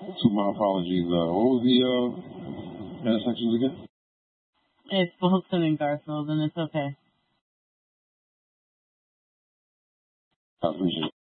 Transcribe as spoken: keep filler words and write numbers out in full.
To my apologies. Uh, what was the uh, intersections again? It's Fulton and Garfield, and it's okay. I appreciate it.